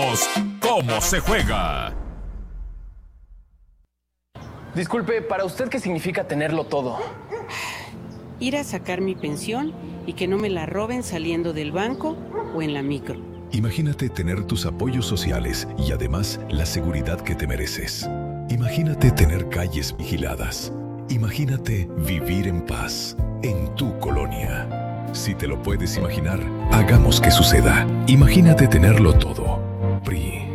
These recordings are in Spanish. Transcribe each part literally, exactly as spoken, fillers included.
presentamos Cómo se juega. Disculpe, ¿para usted qué significa tenerlo todo? Ir a sacar mi pensión y que no me la roben saliendo del banco o en la micro. Imagínate tener tus apoyos sociales y además la seguridad que te mereces. Imagínate tener calles vigiladas. Imagínate vivir en paz en tu colonia. Si te lo puedes imaginar, hagamos que suceda. Imagínate tenerlo todo. P R I.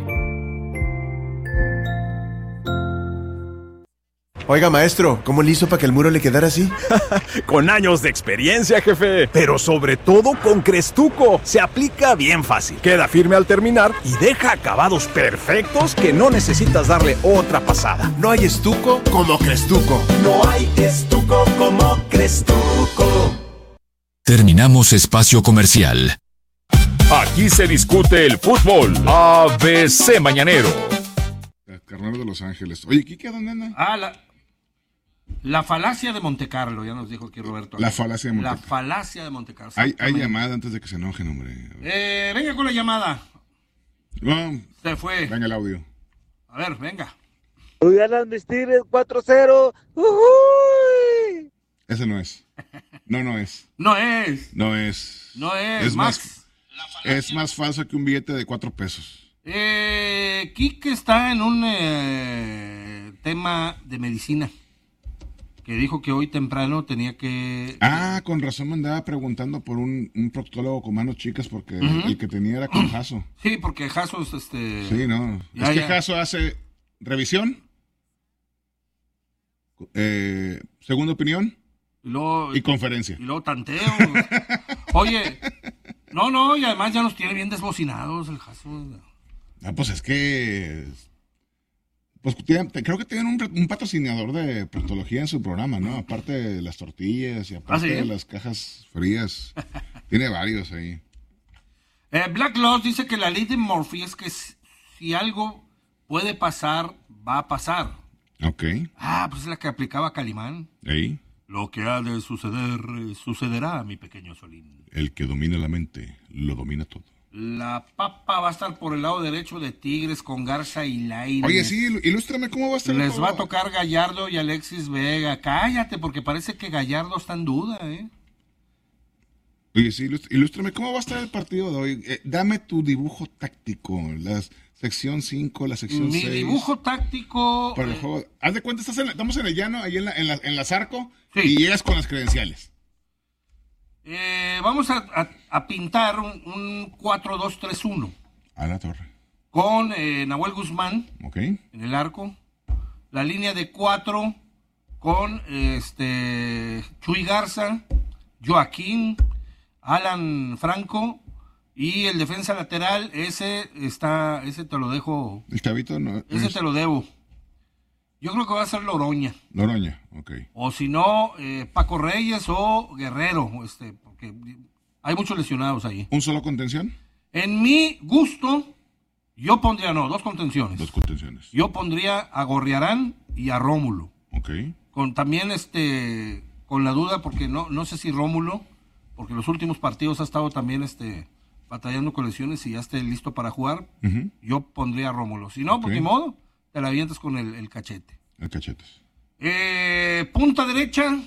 Oiga, maestro, ¿cómo le hizo para que el muro le quedara así? Con años de experiencia, jefe. Pero sobre todo con Crestuco. Se aplica bien fácil. Queda firme al terminar y deja acabados perfectos que no necesitas darle otra pasada. No hay estuco como Crestuco. No hay estuco como Crestuco. Terminamos espacio comercial. Aquí se discute el fútbol. A B C Mañanero. Carnero de Los Ángeles. Oye, ¿Quique, dónde anda? Ah, la, la falacia de Montecarlo, ya nos dijo aquí Roberto. La falacia de Montecarlo. La falacia de Montecarlo. Hay, hay llamada antes de que se enojen, hombre. Eh, venga con la llamada. No. Se fue. Venga el audio. A ver, venga. Hoy ganan mis Tigres cuatro cero. ¡Uy! Ese no es. No, no es. No es. No es. No es, es Max. Más, es más falso que un billete de cuatro pesos. Eh, Quique está en un eh, tema de medicina. Que dijo que hoy temprano tenía que... Ah, con razón me andaba preguntando por un, un proctólogo con manos chicas porque uh-huh. el que tenía era con Jaso. Sí, porque Jaso es este... Sí, no. Ya, es que Jaso hace revisión, eh, segunda opinión y, luego, y conferencia. Y luego tanteo. Oye, no, no, y además ya nos tiene bien desbocinados el Jaso. Ah, pues es que... Pues tienen, creo que tienen un, un patrocinador de proctología en su programa, ¿no? Aparte de las tortillas y aparte ¿Ah, sí? de las cajas frías. Tiene varios ahí. Eh, Black Loss dice que la ley de Murphy es que si, si algo puede pasar, va a pasar. Ok. Ah, pues es la que aplicaba Calimán. Ahí. Lo que ha de suceder, sucederá, mi pequeño Solín. El que domina la mente, lo domina todo. La papa va a estar por el lado derecho de Tigres con Garza y Lainez. Oye, sí, ilústrame cómo va a estar. Les va a tocar Gallardo y Alexis Vega. Cállate, porque parece que Gallardo está en duda, ¿eh? Oye, sí, ilústrame cómo va a estar el partido de hoy. Eh, dame tu dibujo táctico. La sección cinco, la sección seis. Mi dibujo táctico... Para el juego. Haz de cuenta, estás en la, estamos en el llano, ahí en la, en la, en la Zarco, sí. Y llegas con las credenciales. Eh, vamos a, a, a pintar un, un cuatro dos tres uno. A la torre. Con eh, Nahuel Guzmán okay. en el arco. La línea de cuatro con este Chuy Garza, Joaquín, Alan Franco y el defensa lateral. Ese está, ese te lo dejo. El chavito no. Ese es... te lo debo. Yo creo que va a ser Loroña. Loroña, ok. O si no, eh, Paco Reyes o Guerrero, este, porque hay muchos lesionados ahí. ¿Un solo contención? En mi gusto, yo pondría, no, dos contenciones. Dos contenciones. Yo pondría a Gorriarán y a Rómulo. Ok. Con también, este, con la duda, porque no, no sé si Rómulo, porque en los últimos partidos ha estado también, este, batallando con lesiones y ya esté listo para jugar. Uh-huh. Yo pondría a Rómulo. Si no, okay. Pues ni modo. Te la avientas con el, el cachete. El cachete. Eh, punta derecha.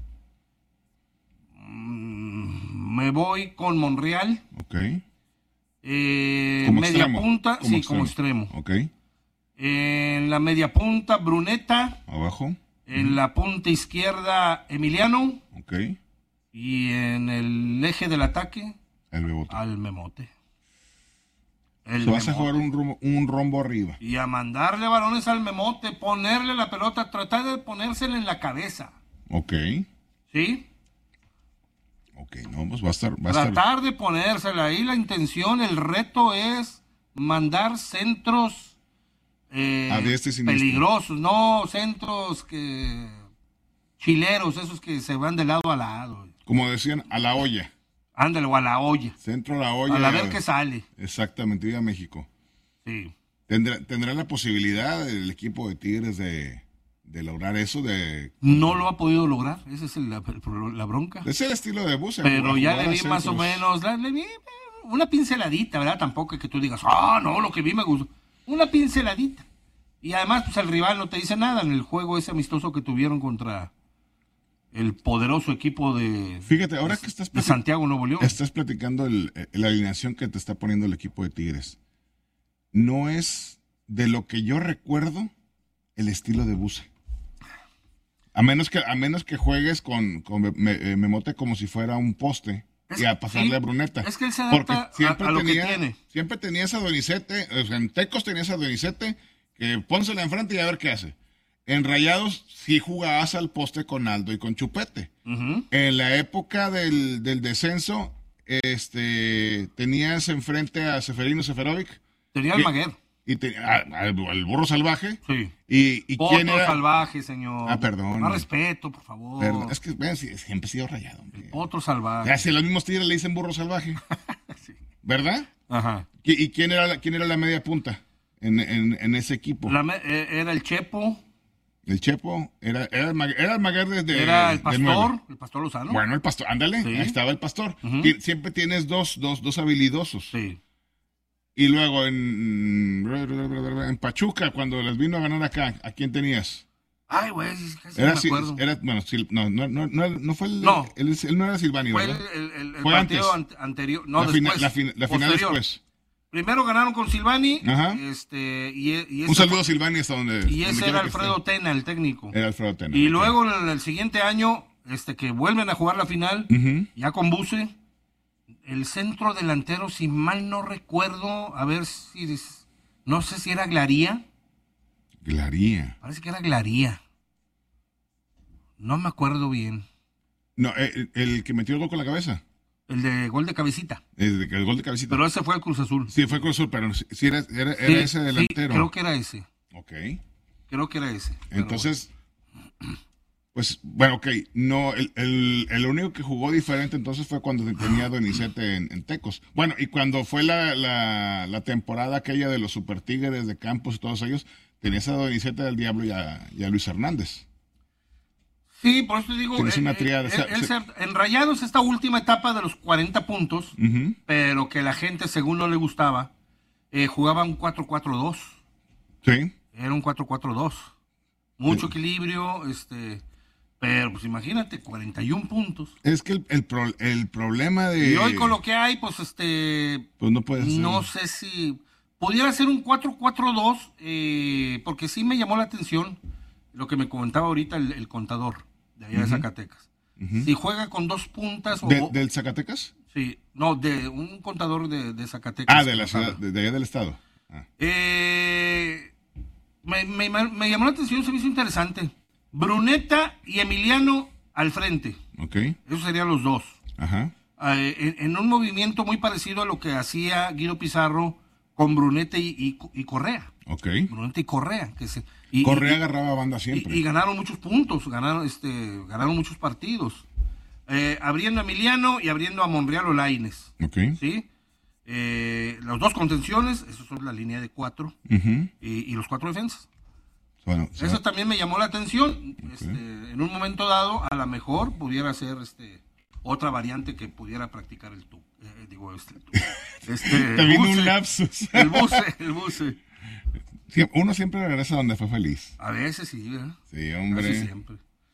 Mm, me voy con Monreal. Ok. Eh, como media extremo. punta. Como sí, extremo. como extremo. Ok. Eh, en la media punta, Bruneta. Abajo. En uh-huh. la punta izquierda, Emiliano. Ok. Y en el eje del ataque, el Bebote. Al Memote. El so vas a jugar un rombo, un rombo arriba. Y a mandarle balones al Memote, ponerle la pelota, tratar de ponérsela en la cabeza. Ok. ¿Sí? Ok, no, pues va a estar... Va a tratar estar... de ponérsela ahí, la intención, el reto es mandar centros eh, a este peligrosos, no centros que chileros, esos que se van de lado a lado. Como decían, a la olla. Ándale, o a la olla. Centro a la olla. A la ver qué sale. Exactamente, viva México. Sí. ¿Tendrá, ¿Tendrá la posibilidad el equipo de Tigres de, de lograr eso? De No lo ha podido lograr, esa es el, la, la bronca. Es el estilo de Busa. Pero ya le vi más o menos, la, le vi una pinceladita, ¿verdad? Tampoco es que tú digas, ah, no, lo que vi me gustó. Una pinceladita. Y además, pues el rival no te dice nada en el juego ese amistoso que tuvieron contra el poderoso equipo de, Fíjate, ahora de, que estás de Santiago Nuevo León. Estás platicando el, la alineación que te está poniendo el equipo de Tigres. No es, de lo que yo recuerdo, el estilo de Buse. A menos que, a menos que juegues con, con me, me, Memote como si fuera un poste es, y a pasarle sí, a Bruneta. Es que él se adapta siempre a, a tenía, lo que tiene. Siempre tenías a Donizete, o sea, en Tecos tenías a Donizete, que pónsela enfrente y a ver qué hace. En Rayados sí jugabas al poste con Aldo y con Chupete. Uh-huh. En la época del, del descenso, este, tenías enfrente a Seferino Seferovic. Tenía al Maguer. Y te, a, a, al burro salvaje. Sí. Y, y Potro quién era salvaje, señor. Ah, perdón. Más respeto, por favor. Perdón. Es que bueno, siempre he sido Rayado. Otro salvaje. Ya, si los mismos tigres le dicen burro salvaje. Sí. ¿Verdad? Ajá. ¿Y, y quién era la, quién era la media punta en, en, en ese equipo? La me, era el Chepo. El Chepo, era, era, el, Maguer, era el Maguer desde. Era el Pastor, el Pastor Lozano. Bueno, el Pastor, ándale, sí. Ahí estaba el Pastor. Uh-huh. Siempre tienes dos, dos, dos habilidosos. Sí. Y luego en, en Pachuca, cuando les vino a ganar acá, ¿a quién tenías? Ay, güey, casi era, no me acuerdo. Era, bueno, no, no, no, no, no fue el. No. Él, él no era Silvani, fue ¿verdad? El, el, el fue partido antes. anterior. No, la después. Fina, la, fin, la final después. Primero ganaron con Silvani. Ajá. Este, y, y Un saludo a Silvani hasta donde. Y ese donde era Alfredo Tena, el técnico. Era Alfredo Tena. Y okay. Luego en el siguiente año, este, que vuelven a jugar la final, uh-huh. Ya con Buse, el centro delantero, si mal no recuerdo, a ver si. No sé si era Glaría. Glaría. Parece que era Glaría. No me acuerdo bien. No, el, el que metió el gol con la cabeza. El de gol de cabecita. El, de, el gol de cabecita. Pero ese fue el Cruz Azul. Sí, fue el Cruz Azul, pero sí era, era, sí, era ese delantero. Sí, creo que era ese. Ok. Creo que era ese. Entonces, bueno. Pues, bueno, ok. No, el, el, el único que jugó diferente entonces fue cuando tenía Donizete en, en Tecos. Bueno, y cuando fue la, la, la temporada aquella de los Super Tigres de Campos y todos ellos, tenías a Donizete del Diablo y a, y a Luis Hernández. Sí, por eso te digo, Tienes una eh, triada. Eh, él, se... En Rayados esta última etapa de los cuarenta puntos, uh-huh. Pero que la gente, según no le gustaba, eh, jugaba un cuatro cuatro dos. Sí. Era un cuatro cuatro dos. Mucho sí. Equilibrio, este, pero pues imagínate, cuarenta y uno puntos. Es que el, el, pro, el problema de... Y hoy con lo que hay, pues este... Pues no puede ser. No sé si... Pudiera ser un cuatro cuatro dos, eh, porque sí me llamó la atención lo que me comentaba ahorita el, el contador de allá uh-huh. de Zacatecas. Uh-huh. Si juega con dos puntas... ¿De, o, ¿Del Zacatecas? Sí, no, de un contador de, de Zacatecas. Ah, de la ciudad, de, de allá del estado. Ah. Eh, me, me, me llamó la atención, se me hizo interesante. Bruneta y Emiliano al frente. Ok. Esos serían los dos. Ajá. Eh, en, en un movimiento muy parecido a lo que hacía Guido Pizarro con Bruneta y, y, y Correa. Ok. Bruneta y Correa. Que se, y, Correa y, agarraba banda siempre. Y, y ganaron muchos puntos, ganaron, este, ganaron muchos partidos. Eh, abriendo a Emiliano y abriendo a Monreal o Lainez. Ok. ¿Sí? Eh, los dos contenciones, eso son la línea de cuatro. Uh-huh. y, y los cuatro defensas. Bueno, eso sea, también me llamó la atención. Okay. Este, en un momento dado, a lo mejor pudiera ser este, otra variante que pudiera practicar el tú. Eh, digo, este, tú. Este, también buce, un lapsus. El buce, el buce. Sí, uno siempre regresa donde fue feliz. A veces sí, ¿verdad? Sí, hombre. Casi siempre.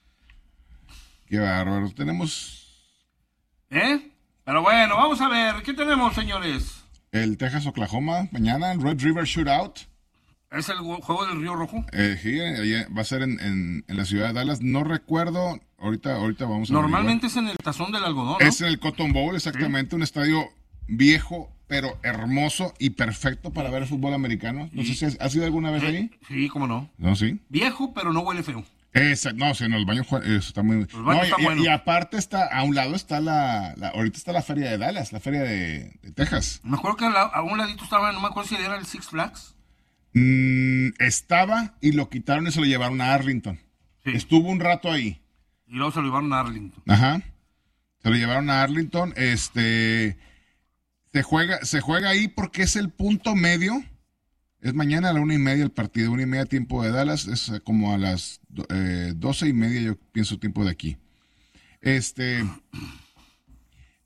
Qué bárbaro. Tenemos... ¿Eh? Pero bueno, vamos a ver. ¿Qué tenemos, señores? El Texas-Oklahoma, mañana, el Red River Shootout. ¿Es el juego del Río Rojo? Eh, sí, va a ser en, en, en la ciudad de Dallas. No recuerdo, ahorita, ahorita vamos a Normalmente averiguar. Es en el Tazón del Algodón, ¿no? Es en el Cotton Bowl, exactamente. ¿Sí? Un estadio viejo, pero hermoso y perfecto para ver el fútbol americano. No y, sé si has ido alguna vez eh, ahí. Sí, cómo no. ¿No, sí? Viejo, pero no huele feo. Esa, no, sí, no, el baño está muy... Los baños no, están y, buenos. Y aparte está, a un lado está la, la... Ahorita está la feria de Dallas, la feria de, de Texas. Me acuerdo que a, la, a un ladito estaba, no me acuerdo si era el Six Flags. Mm, estaba y lo quitaron y se lo llevaron a Arlington. Sí. Estuvo un rato ahí. Y luego se lo llevaron a Arlington. Ajá. Se lo llevaron a Arlington. Este... Se juega, se juega ahí porque es el punto medio. Es mañana a la una y media el partido, una y media tiempo de Dallas, es como a las eh, doce y media yo pienso tiempo de aquí. Este,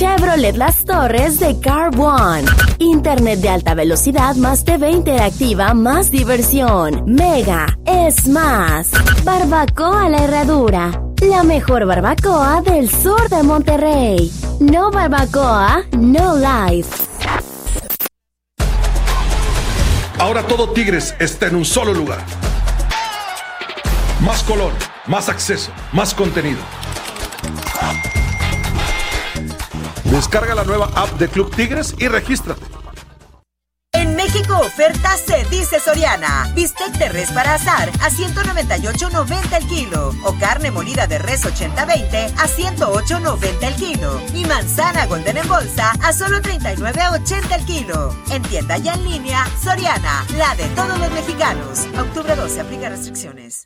Chevrolet Las Torres de Car One. Internet de alta velocidad más T V interactiva más diversión. Mega es más. Barbacoa La Herradura. La mejor barbacoa del sur de Monterrey. No barbacoa, no life. Ahora todo Tigres está en un solo lugar. Más color, más acceso, más contenido. Descarga la nueva app de Club Tigres y regístrate. En México oferta se dice Soriana. Bistec de res para asar a ciento noventa y ocho noventa el kilo. O carne molida de res ochenta veinte a ciento ocho noventa el kilo. Y manzana golden en bolsa a solo treinta y nueve ochenta el kilo. En tienda y en línea, Soriana, la de todos los mexicanos. Octubre doce, aplica restricciones.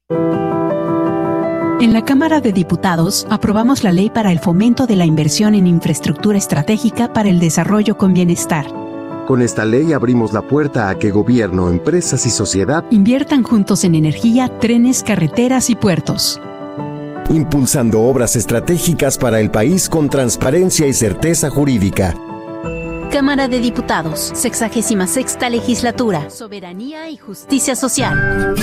En la Cámara de Diputados aprobamos la ley para el fomento de la inversión en infraestructura estratégica para el desarrollo con bienestar. Con esta ley abrimos la puerta a que gobierno, empresas y sociedad inviertan juntos en energía, trenes, carreteras y puertos. Impulsando obras estratégicas para el país con transparencia y certeza jurídica. Cámara de Diputados, sexagésima sexta legislatura. Soberanía y justicia social.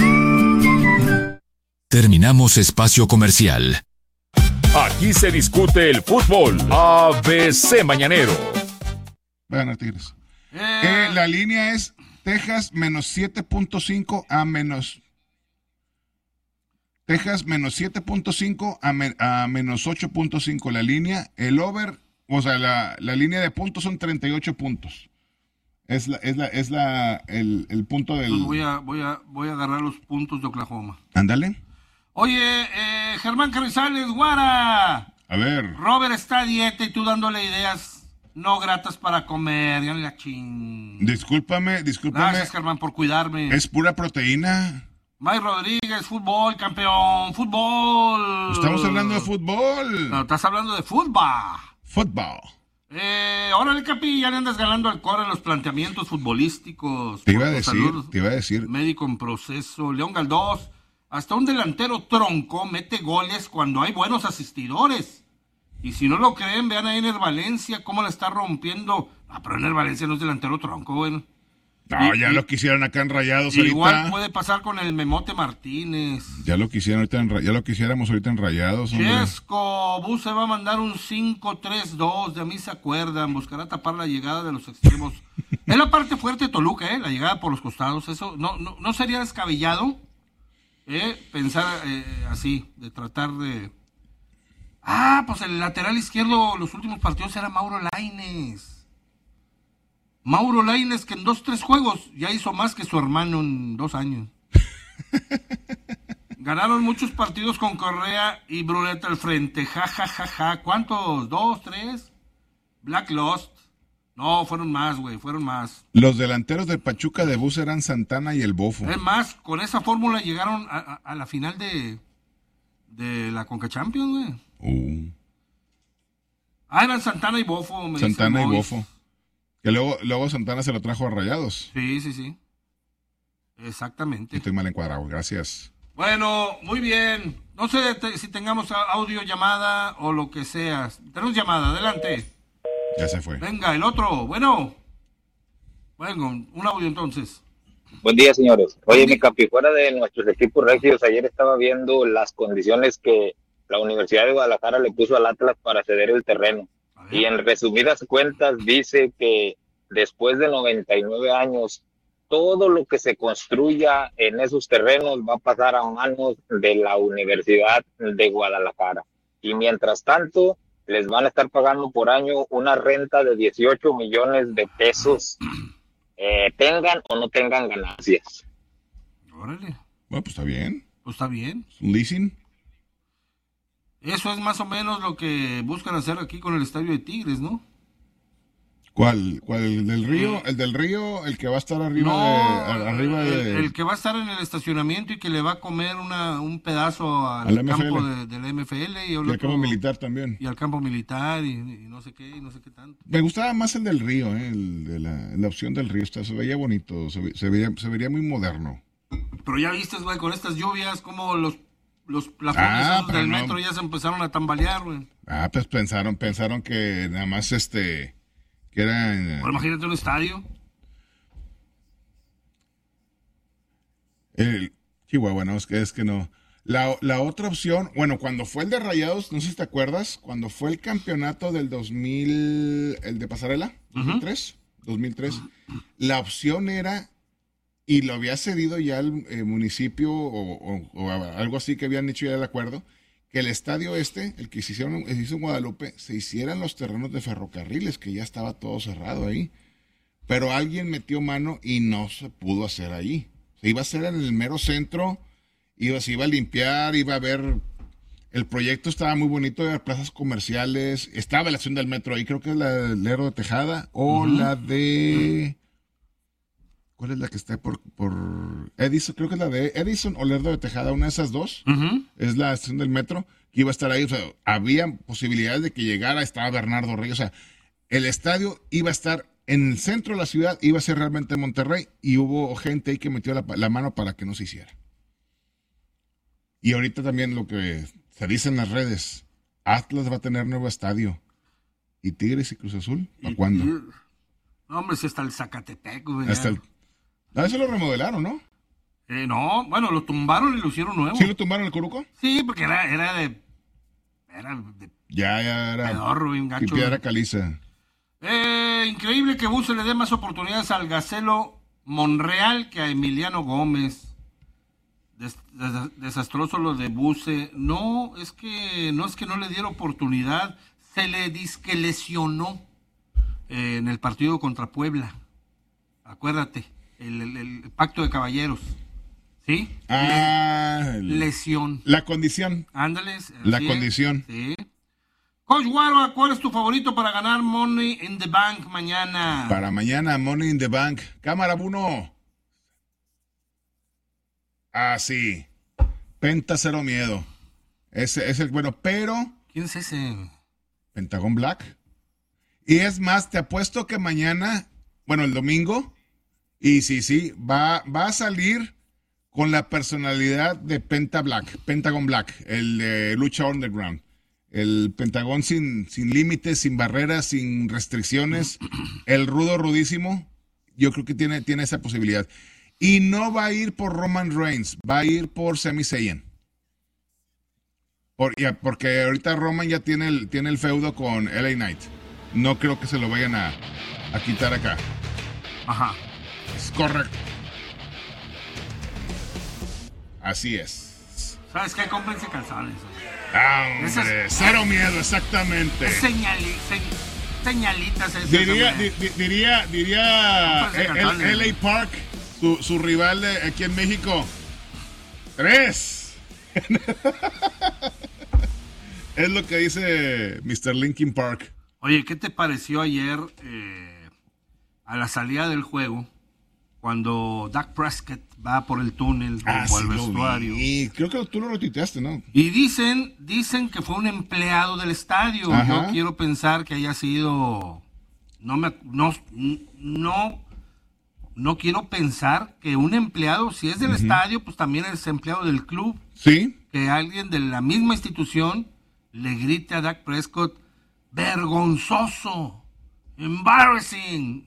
Terminamos espacio comercial. Aquí se discute el fútbol. A B C Mañanero. Bueno, Tigres. Eh, la línea es Texas menos siete punto cinco a menos. Texas menos siete punto cinco a, me, a menos ocho punto cinco la línea. El over, o sea, la, la línea de puntos son treinta y ocho puntos. Es la, es la, es la, el, el punto del. Entonces voy a, voy a, voy a agarrar los puntos de Oklahoma. Ándale. Oye, eh, Germán Carrizales, Guara. A ver. Robert está a dieta y tú dándole ideas no gratas para comer. Ya la ching. Discúlpame, discúlpame. Gracias, Germán, por cuidarme. Es pura proteína. Mike Rodríguez, fútbol, campeón, fútbol. Estamos hablando de fútbol. No, estás hablando de fútbol. Fútbol. Eh, órale, Capi, ya le andas ganando al core en los planteamientos futbolísticos. Te iba a decir, te iba a decir. Médico en proceso. León Galdós, hasta un delantero tronco mete goles cuando hay buenos asistidores. Y si no lo creen, vean a Ener Valencia cómo la está rompiendo. Ah, pero Ener Valencia no es delantero tronco, güey. No, y, ya y, lo quisieron acá en Rayados igual ahorita. Puede pasar con el Memote Martínez. Ya lo quisieron ahorita en, ya lo quisiéramos ahorita en Rayados, hombre. Chesco, Bus se va a mandar un cinco tres dos, de mí se acuerdan, buscará tapar la llegada de los extremos. Es la parte fuerte de Toluca, eh, la llegada por los costados, eso no no, no sería descabellado eh, pensar eh, así, de tratar de... Ah, pues el lateral izquierdo los últimos partidos era Mauro Lainez. Mauro Lainez, que en dos, tres juegos ya hizo más que su hermano en dos años. Ganaron muchos partidos con Correa y Bruneta al frente. Ja, ja, ja, ja. ¿Cuántos? ¿Dos, tres? Black Lost. No, fueron más, güey, fueron más. Los delanteros del Pachuca de Bus eran Santana y el Bofo. Es más, con esa fórmula llegaron a, a, a la final de, de la Conca Champions, güey. Uh. Ah, eran Santana y Bofo. Me Santana y Bofo. Que luego, luego Santana se lo trajo a Rayados. Sí, sí, sí. Exactamente. Estoy mal encuadrado, gracias. Bueno, muy bien. No sé te, si tengamos audio, llamada o lo que sea. Tenemos llamada, adelante. Ya se fue. Venga, el otro. Bueno. Bueno, un audio entonces. Buen día, señores. Oye, mi Capi, fuera de nuestros equipos regios, ayer estaba viendo las condiciones que la Universidad de Guadalajara le puso al Atlas para ceder el terreno. Y en resumidas cuentas dice que después de noventa y nueve años, todo lo que se construya en esos terrenos va a pasar a manos de la Universidad de Guadalajara. Y mientras tanto, les van a estar pagando por año una renta de dieciocho millones de pesos, eh, tengan o no tengan ganancias. Órale. Bueno, pues está bien. Pues está bien. ¿Un leasing? Eso es más o menos lo que buscan hacer aquí con el estadio de Tigres, ¿no? ¿Cuál? ¿Cuál? ¿El del Río? ¿El del Río? ¿El que va a estar arriba no, de...? Arriba de... El, el que va a estar en el estacionamiento y que le va a comer una, un pedazo al, al campo de, de la M F L. Y, y al otro, campo militar también. Y al campo militar y, y no sé qué, y no sé qué tanto. Me gustaba más el del Río, ¿eh? El de la, la opción del Río. Está, se veía bonito, se, se, veía, se vería muy moderno. Pero ya viste, güey, con estas lluvias, como los los plafones Ah, esos pero del no. metro ya se empezaron a tambalear, güey. Ah, pues pensaron, pensaron que nada más este, que era... eh, Bueno, imagínate un estadio. El Chihuahua, no, es que, es que no. La, la otra opción, bueno, cuando fue el de Rayados, no sé si te acuerdas, cuando fue el campeonato del dos mil, el de Pasarela, dos mil tres, dos mil tres, la opción era, y lo había cedido ya el eh, municipio o, o- o algo así que habían hecho ya el acuerdo, que el estadio este, el que se hicieron, se hizo en Guadalupe, se hicieran los terrenos de ferrocarriles, que ya estaba todo cerrado ahí. Pero alguien metió mano y no se pudo hacer ahí. Se iba a hacer en el mero centro, iba, se iba a limpiar, iba a haber... El proyecto estaba muy bonito, de plazas comerciales, estaba la estación del metro ahí, creo que es la del Lerdo de Tejada, o Ujú. la de... ¿Cuál es la que está por, por Edison? Creo que es la de Edison o Lerdo de Tejada, una de esas dos. Ujú. Es la estación del metro que iba a estar ahí. O sea, había posibilidades de que llegara, estaba Bernardo Reyes. O sea, el estadio iba a estar en el centro de la ciudad, iba a ser realmente Monterrey, y hubo gente ahí que metió la, la mano para que no se hiciera. Y ahorita también lo que se dice en las redes, Atlas va a tener nuevo estadio. ¿Y Tigres y Cruz Azul? ¿Para cuándo? No, hombre, si hasta el Zacatepec, güey. Hasta el... A eso lo remodelaron, ¿no? Eh, no, bueno, lo tumbaron y lo hicieron nuevo. ¿Sí lo tumbaron el Coruco? Sí, porque era, era de... Era de... Ya, ya era... Pedorro, bien gacho. y piedra caliza. Eh, increíble que Buse le dé más oportunidades al Gacelo Monreal que a Emiliano Gómez. Des- des- desastroso lo de Buse. No, es que no es que no le diera oportunidad. Se le disque lesionó eh, en el partido contra Puebla. Acuérdate, el, el- el pacto de caballeros. ¿Sí? Ah, Le- lesión. La condición. Ándales. La así es. condición. Sí. Coach Guaro, ¿cuál es tu favorito para ganar Money in the Bank mañana? Para mañana, Money in the Bank. Cámara uno. Ah, sí. Penta cero miedo. Ese es el bueno, pero... ¿Quién es ese? Pentagón Black. Y es más, te apuesto que mañana, bueno, el domingo, y sí, sí, va, va a salir con la personalidad de Penta Black, Pentagon Black, el de Lucha Underground. El Pentagón sin, sin límites, sin barreras, sin restricciones. El rudo rudísimo, yo creo que tiene, tiene esa posibilidad. Y no va a ir por Roman Reigns, va a ir por Sami Zayn. Por, ya, porque ahorita Roman ya tiene el, tiene el feudo con L A Knight. No creo que se lo vayan a, a quitar acá. Ajá. Es correcto. Así es. ¿Sabes qué? Cómprense calzones. Ah, hombre, Esas- cero miedo, exactamente. Es señali- se- señalitas. esas, Diría, hombre. di- di- diría, diría Cómprense el, calzones. el L A Park, su, su rival de aquí en México. Tres. Es lo que dice mister Linkin Park. Oye, ¿qué te pareció ayer eh, a la salida del juego cuando Dak Prescott va por el túnel rumbo Ah, al sí lo vestuario? vi. Creo que tú lo retuiteaste, ¿no? Y dicen, dicen que fue un empleado del estadio. Ajá. Yo quiero pensar que haya sido, no me, no, no, no quiero pensar que un empleado, si es del Ujú. estadio, pues también es empleado del club. Sí. Que alguien de la misma institución le grite a Dak Prescott, vergonzoso, embarrassing.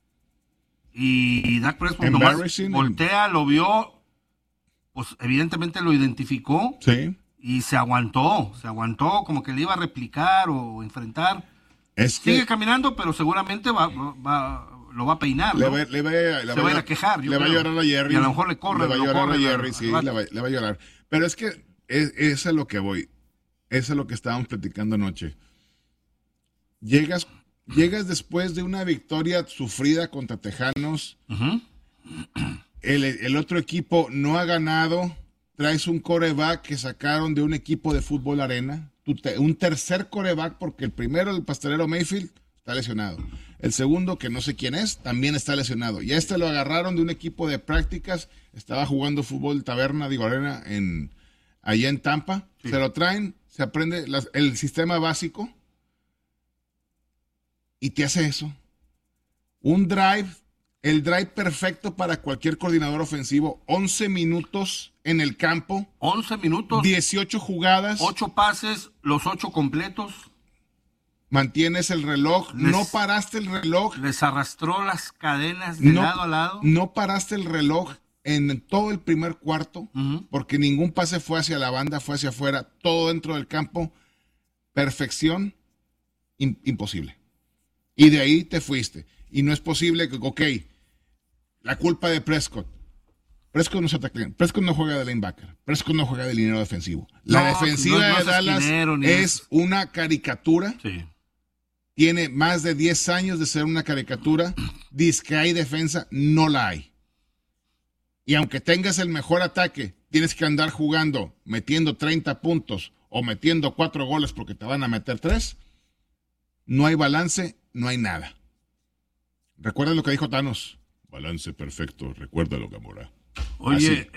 Y Dak Prescott nomás Embarrassing. voltea, lo vio, pues evidentemente lo identificó. Sí. Y se aguantó, se aguantó, como que le iba a replicar o enfrentar. Es que Sigue caminando, pero seguramente va, va- lo va a peinar, le ¿no? va, le va- le Se va a ir a quejar, yo Le va a creo. llorar a Jerry. Y a lo mejor le corre, Le va a lo llorar corre, a lo- Jerry, sí, lo- le va, le va a llorar. Pero es que es, eso es lo que voy. Eso es lo que estábamos platicando anoche. Llegas, llegas después de una victoria sufrida contra Tejanos. el, el otro equipo no ha ganado. Traes un coreback que sacaron de un equipo de fútbol arena. Tu te- un tercer coreback, porque el primero, el pastelero Mayfield, está lesionado. El segundo, que no sé quién es, también está lesionado. Y a este lo agarraron de un equipo de prácticas. Estaba jugando fútbol taberna, digo, arena, en, allá en Tampa. Sí. Se lo traen, se aprende las- el sistema básico y te hace eso. Un drive el drive perfecto para cualquier coordinador ofensivo. once minutos en el campo. once minutos. dieciocho jugadas. ocho pases, los ocho completos. Mantienes el reloj. Les, no paraste el reloj. Les arrastró las cadenas de no, lado a lado. No paraste el reloj en todo el primer cuarto, uh-huh. porque ningún pase fue hacia la banda, fue hacia afuera. Todo dentro del campo. Perfección. In, imposible. Y de ahí te fuiste. Y no es posible que, ok, la culpa de Prescott. Prescott no se ataca, Prescott no juega de linebacker, Prescott no juega de liniero defensivo. La no, defensiva no, no de Dallas esquinero, es una caricatura. Sí. Tiene más de diez años de ser una caricatura. Dice que hay defensa, no la hay. Y aunque tengas el mejor ataque, tienes que andar jugando, metiendo treinta puntos o metiendo cuatro goles porque te van a meter tres. No hay balance, no hay nada. Recuerda lo que dijo Thanos. Balance perfecto, recuérdalo, Gamora. Oye,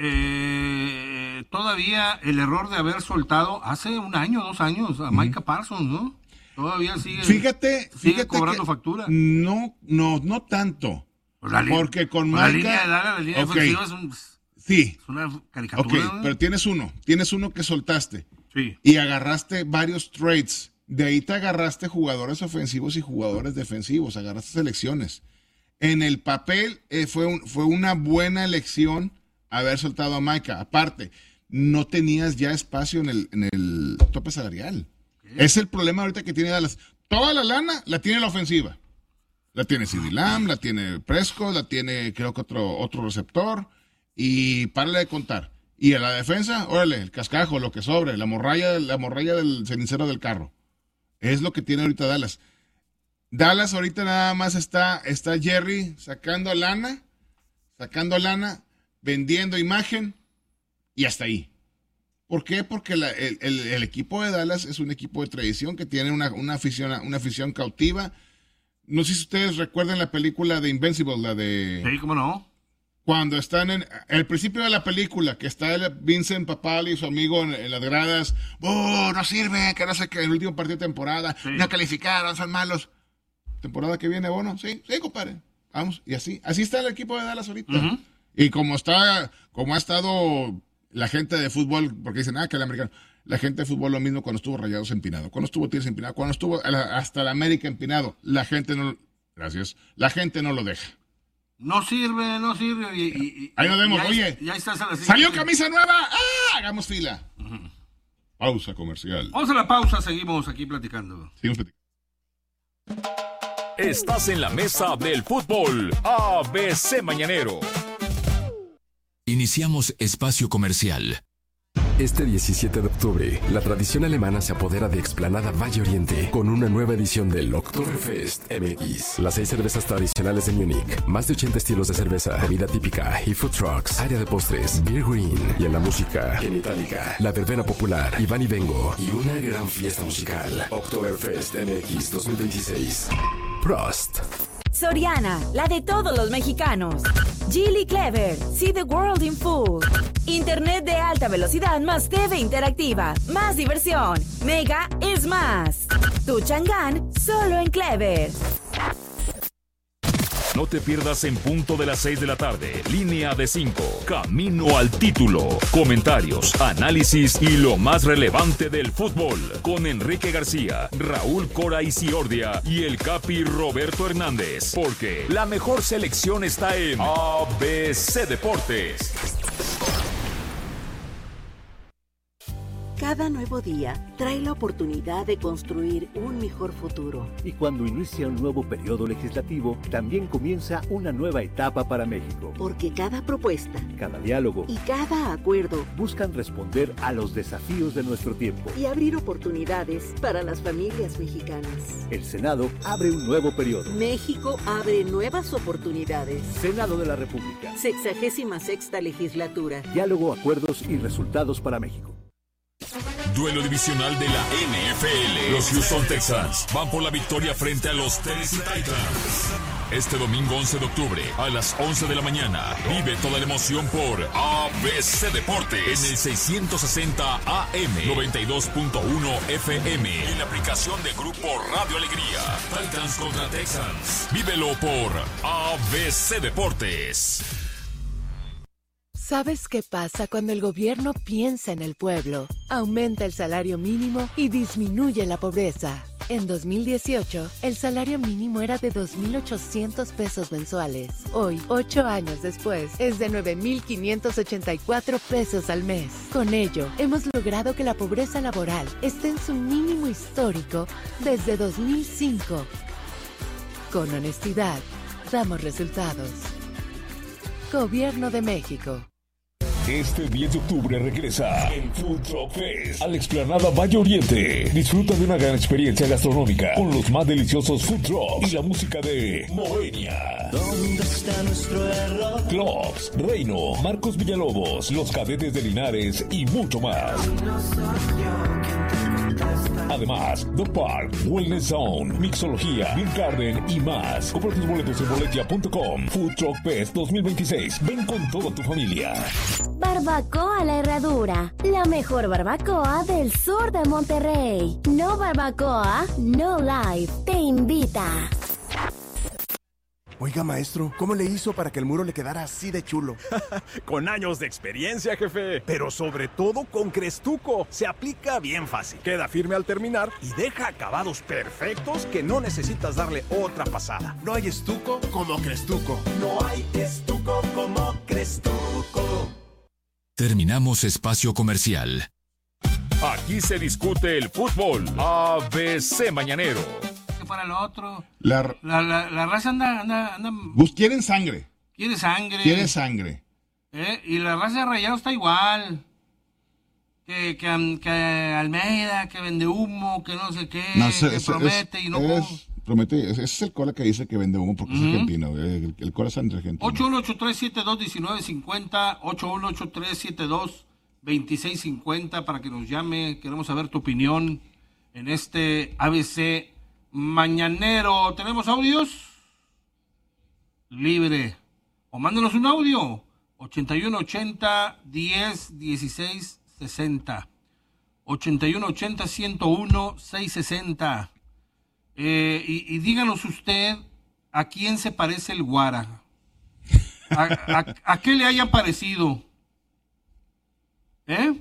eh, todavía el error de haber soltado hace un año, dos años a Micah uh-huh. Parsons, ¿no? Todavía sigue, fíjate, sigue fíjate cobrando factura. No, no, no tanto. La li- porque con la Micah, línea de Dallas, la línea okay, defensiva es, un, sí. es una caricatura. Ok, ¿no? Pero tienes uno, tienes uno que soltaste. Sí. Y agarraste varios trades. De ahí te agarraste jugadores ofensivos y jugadores defensivos, agarraste selecciones. En el papel eh, fue, un, fue una buena elección haber soltado a Micah. Aparte, no tenías ya espacio en el, en el tope salarial. ¿Qué? Es el problema ahorita que tiene Dallas. Toda la lana la tiene la ofensiva. La tiene CeeDee Lamb, la tiene Prescott, la tiene creo que otro, otro receptor. Y párale de contar. Y a la defensa, órale, el cascajo, lo que sobre, la morralla, la morralla del cenicero del carro. Es lo que tiene ahorita Dallas. Dallas ahorita nada más está, está Jerry sacando lana, sacando lana, vendiendo imagen y hasta ahí. ¿Por qué? Porque la, el, el, el equipo de Dallas es un equipo de tradición que tiene una, una, afición, una afición cautiva. No sé si ustedes recuerdan la película de Invincible, la de... Sí, ¿cómo no? Cuando están en el principio de la película, que está el Vincent Papali y su amigo en, en las gradas, ¡oh, no sirve! Que no sé qué, el último partido de temporada, sí. No calificaron, son malos. ¿Temporada que viene, Bono? Sí, sí, compadre. Vamos, y así. Así está el equipo de Dallas ahorita. Uh-huh. Y como está, como ha estado la gente de fútbol, porque dicen, ah, que el americano, la gente de fútbol lo mismo cuando estuvo Rayados empinado, cuando estuvo Tigres empinado, cuando estuvo hasta la América empinado, la gente no, gracias, la gente no lo deja. No sirve, no sirve. Y, y, y, ahí nos vemos, ya oye. Ya está, ¡salió camisa nueva! ¡Ah! Hagamos fila. Uh-huh. Pausa comercial. Vamos a la pausa, seguimos aquí platicando. Seguimos platicando. Estás en la mesa del fútbol A B C Mañanero. Iniciamos espacio comercial. Este diecisiete de octubre, la tradición alemana se apodera de Explanada Valle Oriente con una nueva edición del Oktoberfest M X. Las seis cervezas tradicionales de Múnich, más de ochenta estilos de cerveza, comida típica y food trucks, área de postres, beer green y en la música, en Itálica, la verbena popular, Iván y Vengo y una gran fiesta musical. Oktoberfest M X dos mil veintiséis. Prost. Soriana, la de todos los mexicanos. Geely Clever, see the world in full. Internet de alta velocidad más T V interactiva, más diversión. Mega es más. Tu Chang'an, solo en Clever. No te pierdas en punto de las seis de la tarde. Línea de cinco. Camino al título. Comentarios, análisis y lo más relevante del fútbol. Con Enrique García, Raúl Cora Isiordia y el Capi Roberto Hernández. Porque la mejor selección está en A B C Deportes. Cada nuevo día trae la oportunidad de construir un mejor futuro. Y cuando inicia un nuevo periodo legislativo, también comienza una nueva etapa para México. Porque cada propuesta, cada diálogo y cada acuerdo buscan responder a los desafíos de nuestro tiempo y abrir oportunidades para las familias mexicanas. El Senado abre un nuevo periodo. México abre nuevas oportunidades. Senado de la República. Sexagésima sexta legislatura. Diálogo, acuerdos y resultados para México. duelo divisional de la N F L. Los Houston Texans van por la victoria frente a los Tennessee Titans. Este domingo once de octubre a las once de la mañana vive toda la emoción por A B C Deportes en el seiscientos sesenta A M, noventa y dos punto uno F M y en la aplicación de Grupo Radio Alegría. Titans contra Texans. Vívelo por A B C Deportes. ¿Sabes qué pasa cuando el gobierno piensa en el pueblo? Aumenta el salario mínimo y disminuye la pobreza. En dos mil dieciocho, el salario mínimo era de dos mil ochocientos pesos mensuales. Hoy, ocho años después, es de nueve mil quinientos ochenta y cuatro pesos al mes. Con ello, hemos logrado que la pobreza laboral esté en su mínimo histórico desde dos mil cinco. Con honestidad, damos resultados. Gobierno de México. Este diez de octubre regresa el Food Truck Fest a la explanada Valle Oriente. Disfruta de una gran experiencia gastronómica con los más deliciosos food trucks y la música de Moenia. ¿Dónde está nuestro error? Clubs, Reino, Marcos Villalobos, Los Cadetes de Linares y mucho más. No soy yo quien te contesta. Además, The Park, Wellness Zone, Mixología, Beer Garden y más. Compra tus boletos en boletia punto com. Food Truck Fest dos mil veintiséis. Ven con toda tu familia. Barbacoa La Herradura, la mejor barbacoa del sur de Monterrey. No barbacoa, no life. Te invita. Oiga, maestro, ¿cómo le hizo para que el muro le quedara así de chulo? Con años de experiencia, jefe. Pero sobre todo con Crestuco. Se aplica bien fácil. Queda firme al terminar y deja acabados perfectos que no necesitas darle otra pasada. No hay estuco como Crestuco. No hay estuco como Crestuco. Terminamos espacio comercial. Aquí se discute el fútbol. A B C Mañanero. Para lo otro. La, la, la, la raza anda, anda, anda. Bus, quieren sangre. Quiere sangre. Quiere sangre. ¿Eh? Y la raza de Rayado está igual. Que, que, que Almeida, que vende humo, que no sé qué, no, ese, que ese, promete es, y no. Es, promete, ese es el cola que dice que vende humo porque uh-huh. es argentino. El, el cola es argentino. ocho uno ocho tres siete dos uno nueve cinco cero, ocho uno ocho tres siete dos dos seis cinco cero para que nos llame. Queremos saber tu opinión en este A B C Mañanero. ¿Tenemos audios? Libre. O mándanos un audio. ochenta y uno ochenta diez dieciséis sesenta. ochenta y uno ochenta ciento uno seiscientos sesenta. Eh, y, y díganos usted a quién se parece el Guara. A, a, a qué le haya parecido. ¿Eh?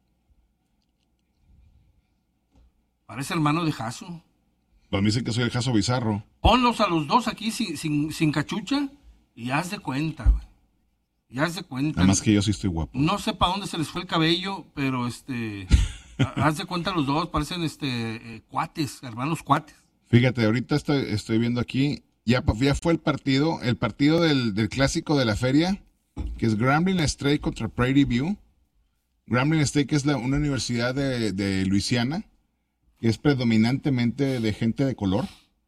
Parece hermano de Jaso. Para mí dicen que soy el Jaso Bizarro. Ponlos a los dos aquí sin, sin, sin cachucha y haz de cuenta, güey. Y haz de cuenta. Además que yo sí estoy guapo. No sé para dónde se les fue el cabello, pero este, haz de cuenta los dos, parecen este eh, cuates, hermanos cuates. Fíjate, ahorita estoy, estoy viendo aquí, ya, ya fue el partido, el partido del, del clásico de la feria, que es Grambling State contra Prairie View. Grambling State, que es la, una universidad de, de Luisiana, que es predominantemente de gente de color,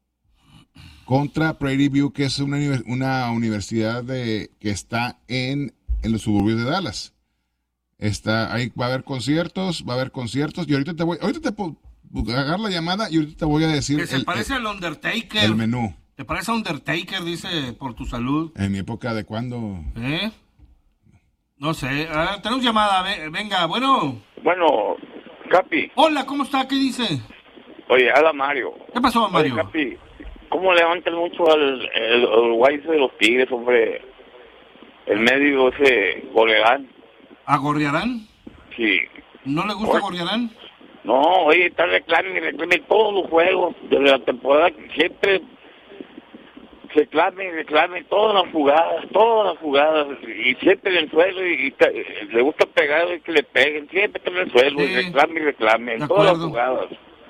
contra Prairie View, que es una, una universidad de, que está en, en los suburbios de Dallas. Está, ahí va a haber conciertos, va a haber conciertos, y ahorita te voy, ahorita te puedo agarrar la llamada y ahorita te voy a decir. Que se el, parece al Undertaker. El menú. ¿Te parece a Undertaker, dice, por tu salud? En mi época, ¿de cuándo? ¿Eh? No sé, ah, tenemos llamada, venga, bueno. Bueno, Capi. Hola, ¿cómo está? ¿Qué dice? Oye, habla Mario. ¿Qué pasó, Mario? Oye, Capi, ¿cómo levantan mucho al el, el guay de los Tigres, hombre? El medio ese Gorriarán. ¿A Gorriarán? Sí. ¿No le gusta Gorriarán? No, oye, está reclame, reclame todos los juegos desde la temporada, siempre reclame, reclame todas las jugadas, todas las jugadas, y siempre en el suelo, y, y le gusta pegar y que le peguen, siempre está en el suelo, sí. Y reclame y reclame, en todas las jugadas.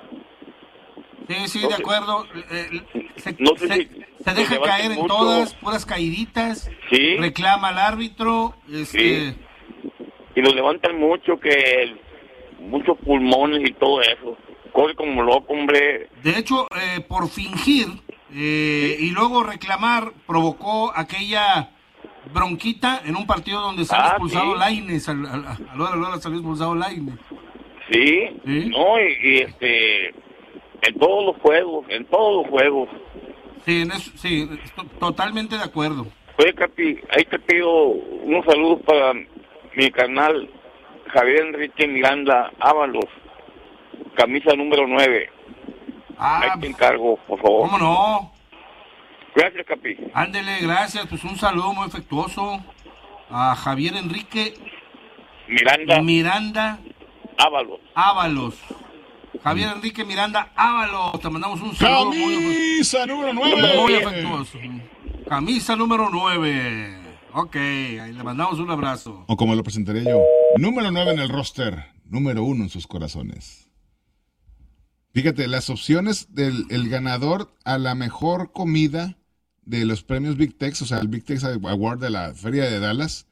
Sí, sí, no de sé, acuerdo. Eh, se, no sé se, si se deja caer en mucho. Todas, puras caíditas, sí. Reclama al árbitro. Este... Sí. Y lo levantan mucho, que muchos pulmones y todo eso. Corre como loco, hombre. De hecho, eh, por fingir eh, ¿sí? Y luego reclamar, provocó aquella bronquita en un partido donde salió ah, expulsado ¿sí? Lainez. Al, al, al, al, al salió expulsado Lainez. Sí, ¿Sí? no, y, y este, en todos los juegos, en todos los juegos. Sí, en eso, sí, estoy totalmente de acuerdo. Oye, Capi, ahí te pido unos saludos para mi canal Javier Enrique Miranda Ábalos, camisa número nueve. Ah, ahí te encargo, por favor. ¿Cómo no? Gracias, Capi. Ándele, gracias. Pues un saludo muy afectuoso a Javier Enrique Miranda Miranda Ábalos. Ábalos. Javier Enrique Miranda Ábalos. Te mandamos un saludo camisa muy, número nueve. Muy afectuoso. Camisa número nueve. Ok, ahí le mandamos un abrazo. O como lo presentaré yo, número nueve en el roster, número uno en sus corazones. Fíjate, las opciones del el ganador a la mejor comida de los premios Big Tex, o sea, el Big Tex Award de la Feria de Dallas,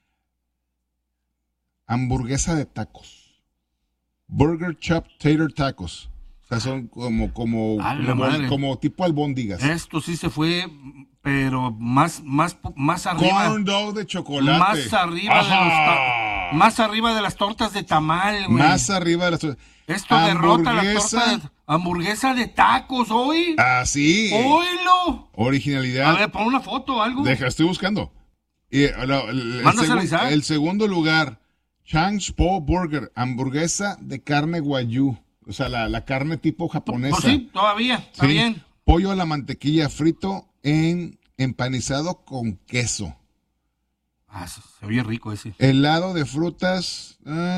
hamburguesa de tacos, Burger Chop Tater Tacos. O sea, son como como, como, como tipo albóndigas. Esto sí se fue, pero más más más arriba. Corn dog de chocolate. Más arriba Ajá. de los ta- más arriba de las tortas de tamal, güey. Más arriba de las tortas. Esto derrota la torta de hamburguesa de tacos hoy. Ah, sí. ¡Oílo! Originalidad. A ver, pon una foto o algo. Deja, estoy buscando. Y, no, el, el, Mándase segun, a avisar. el segundo lugar, Chang's Po Burger, hamburguesa de carne guayú. O sea, la, la carne tipo japonesa. Pues sí, todavía, está sí. bien. Pollo a la mantequilla frito en empanizado con queso. Ah, se oye rico ese. Helado de frutas.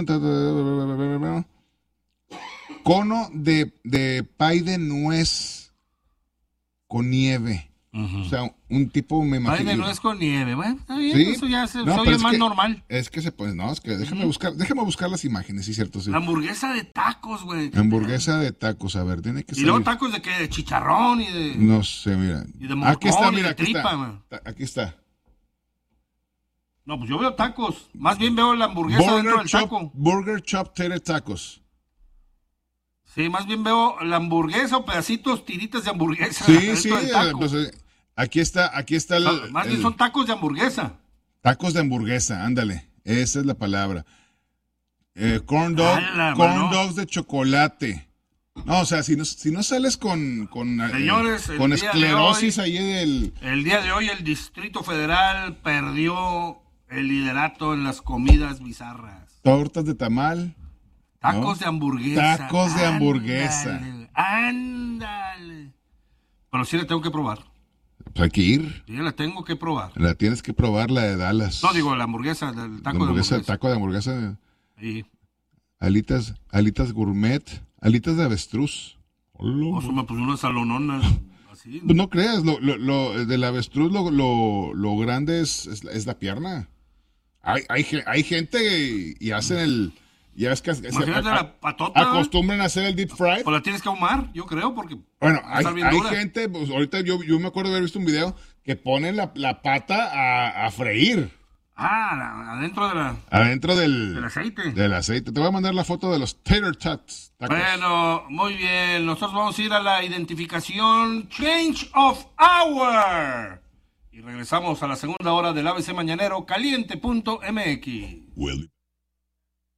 Cono de, de pay de nuez con nieve. Uh-huh. O sea, un tipo me imagino. Pay de nuez con nieve. Bueno, está bien, ¿sí? Eso ya se, no, se oye más que, normal. Es que se puede, no, es que déjame uh-huh. buscar, déjame buscar las imágenes, sí, cierto, sí. La hamburguesa de tacos, güey. Hamburguesa de tacos, a ver, tiene que ser. Y luego tacos de qué, de chicharrón y de. No sé, mira. Y de morcón, aquí está, y mira, de aquí tripa, está. Man. Aquí está. No, pues yo veo tacos. Más bien veo la hamburguesa Burger dentro del chop, taco. Burger Chop Tater Tacos. Sí, más bien veo la hamburguesa o pedacitos, tiritas de hamburguesa. Sí, sí, pues, aquí está, aquí está el, o sea, más bien el, son tacos de hamburguesa. Tacos de hamburguesa, ándale, esa es la palabra. Eh, corn dog, Ala, corn mano. dogs de chocolate. No, o sea, si no, si no sales con, con, Señores, eh, con esclerosis ahí del... El día de hoy el Distrito Federal perdió el liderato en las comidas bizarras. Tortas de tamal. Tacos ¿no? de hamburguesa. Tacos de hamburguesa. Ándale, ándale. Pero sí la tengo que probar. Pues hay que ir. Sí, la tengo que probar. La tienes que probar, la de Dallas. No, digo, la hamburguesa, el taco la hamburguesa, de hamburguesa. Taco de hamburguesa. Sí. Alitas, alitas gourmet, alitas de avestruz. O sea, me puso una salonona. Así. Pues no creas, lo, lo, lo del avestruz lo, lo, lo grande es, es, es la pierna. Hay, hay, hay gente y hacen el... Ya ves que se, a, la patota, acostumbran a hacer el deep fried. O la tienes que ahumar, yo creo, porque... Bueno, hay, hay gente, pues ahorita yo, yo me acuerdo de haber visto un video que ponen la, la pata a, a freír. Ah, la, adentro de la... Adentro del... Del aceite. Del aceite. Te voy a mandar la foto de los tater tots. Tacos. Bueno, muy bien. Nosotros vamos a ir a la identificación Change of Hour. Y regresamos a la segunda hora del A B C Mañanero, caliente punto M X. Well.